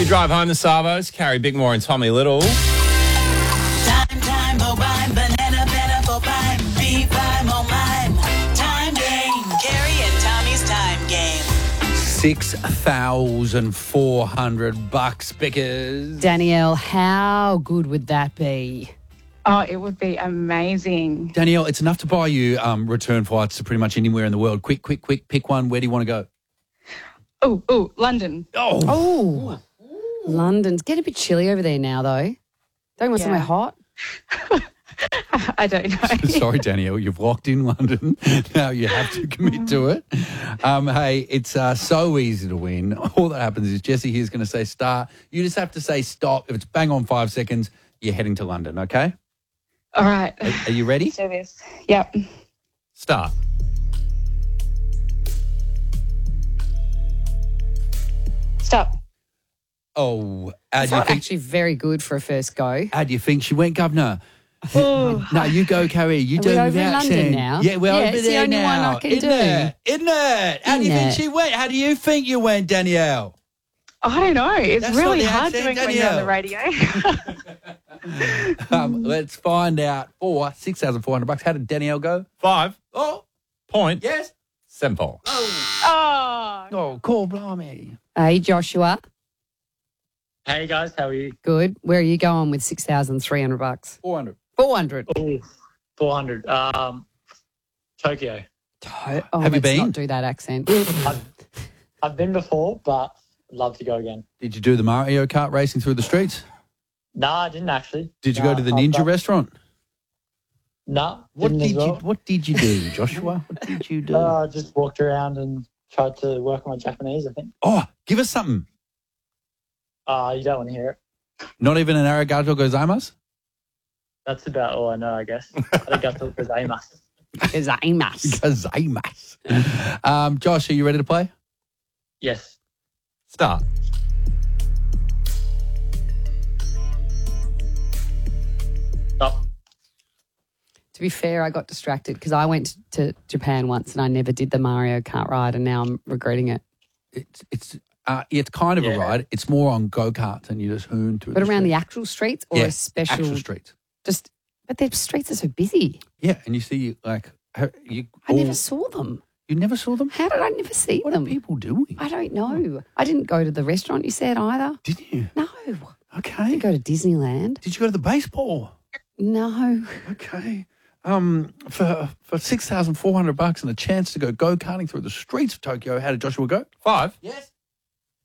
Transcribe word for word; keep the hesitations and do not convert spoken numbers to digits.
You drive home the Savos, Carrie Bickmore and Tommy Little. Time, time, oh, rhyme, banana, banana, for rhyme, be rhyme, oh, mime. Time game. Carrie and Tommy's time game. Six thousand four hundred bucks, Bickers. Danielle, how good would that be? Oh, it would be amazing. Danielle, it's enough to buy you um, return flights to pretty much anywhere in the world. Quick, quick, quick, pick one. Where do you want to go? Oh, oh, London. Oh, Oh, London's getting a bit chilly over there now, though. Don't you want Yeah. somewhere hot? I don't know. sorry, Danielle, you've locked in London. Now you have to commit to it. Um, hey, it's uh, so easy to win. All that happens is Jesse here's going to say start. You just have to say stop. If it's bang on five seconds, you're heading to London, okay? All right. Are, are you ready? Let's do this. Yep. Start. Stop. Oh, how It's do you not think? actually very good for a first go. How do you think she went, Governor? Oh, No, you go, Carrie. You Are do we it over with in the London accent. now? Yeah, we're Yeah, over it's the there only one now. I can Isn't do. it? Isn't it? How do you Isn't think it? she went? How do you think you went, Danielle? I don't know. It's That's not really the hard accent, doing when you're on the Danielle. radio. Um, let's find out. For six thousand four hundred bucks. How did Danielle go? Five. Oh, Point. yes. Simple. Oh, Oh, cool, blimey. Hey, Joshua. Hey guys, how are you? Good. Where are you going with six thousand three hundred bucks? Four hundred. four hundred. Ooh, four hundred. Um, Tokyo. Oh, Have you let's been? not do that accent. I've, I've been before, but I'd love to go again. Did you do the Mario Kart racing through the streets? No, I didn't actually. Did you No, go to the I've Ninja done- restaurant? No, What didn't did as well. you What did you do, Joshua? What did you do? Uh, just walked around and tried to work on my Japanese, I think. oh, give us something. Uh, you don't want to hear it. Not even an arigato gozaimasu? That's about all I know, I guess. I think I thought it was Amos. It's Amos. Gozaimasu. Um, Josh, are you ready to play? Yes. Start. Stop. To be fair, I got distracted because I went to Japan once and I never did the Mario Kart ride and now I'm regretting it. It's it's uh, it's kind of Yeah. a ride. It's more on go-karts and you just hoon through But the around the streets. actual streets or Yeah, a special, actual streets. just, but the streets are so busy. Yeah, and you see like how- you I all- never saw them. you never saw them? How did I never see What them? are people doing? I don't know. I didn't go to the restaurant you said either. Did you? No. I Okay. didn't go to Disneyland. Did you go to the baseball? No. Okay. Um, for for six thousand four hundred bucks and a chance to go go karting through the streets of Tokyo, how did Joshua go? Five. Yes.